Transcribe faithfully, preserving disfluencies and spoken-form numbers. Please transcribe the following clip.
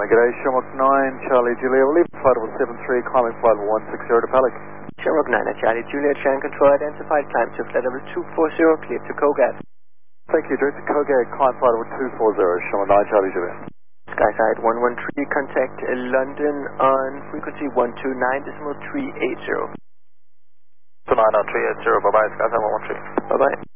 G'day, Shamrock nine, Charlie Julia, leave flight level seven three, climbing flight level one six zero to Pelic. Shamrock nine, Charlie Julia, Tran Control identified, climb to flight level two four zero, clear to Kogat. Thank you, direct to Kogat, climb flight level two four zero, Shamrock nine, Charlie Julia. Skyside one one three, contact London on frequency one two nine point three eight zero. two nine nine three eight zero, bye bye, Skyside one one three. Bye bye.